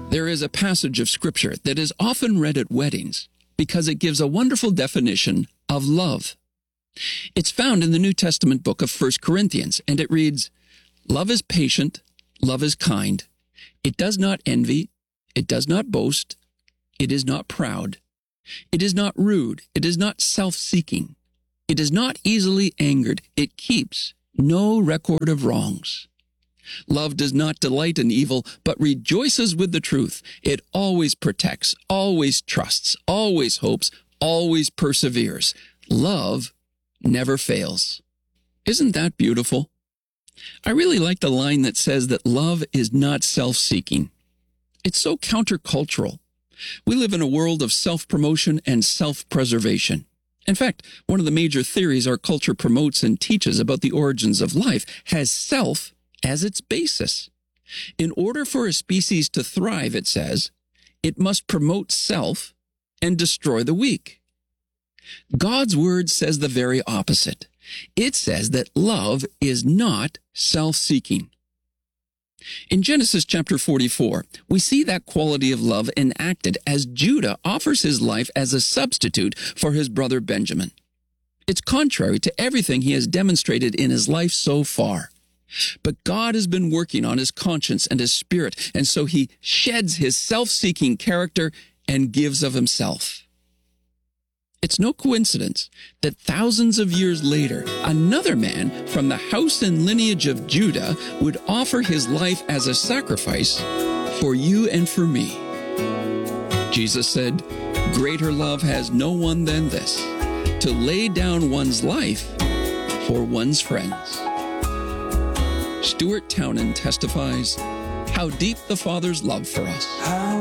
There is a passage of Scripture that is often read at weddings because it gives a wonderful definition of love. It's found in the New Testament book of 1 Corinthians, and it reads, "Love is patient, love is kind. It does not envy, it does not boast, it is not proud. It is not rude, it is not self-seeking. It is not easily angered, it keeps no record of wrongs. Love does not delight in evil, but rejoices with the truth. It always protects, always trusts, always hopes, always perseveres. Love never fails." Isn't that beautiful? I really like the line that says that love is not self-seeking. It's so countercultural. We live in a world of self-promotion and self-preservation. In fact, one of the major theories our culture promotes and teaches about the origins of life has self as its basis. In order for a species to thrive, it says, it must promote self and destroy the weak. God's word says the very opposite. It says that love is not self-seeking. In Genesis chapter 44, we see that quality of love enacted as Judah offers his life as a substitute for his brother Benjamin. It's contrary to everything he has demonstrated in his life so far. But God has been working on his conscience and his spirit, and so he sheds his self-seeking character and gives of himself. It's no coincidence that thousands of years later, another man from the house and lineage of Judah would offer his life as a sacrifice for you and for me. Jesus said, "Greater love has no one than this, to lay down one's life for one's friends." Stuart Townend testifies how deep the Father's love for us.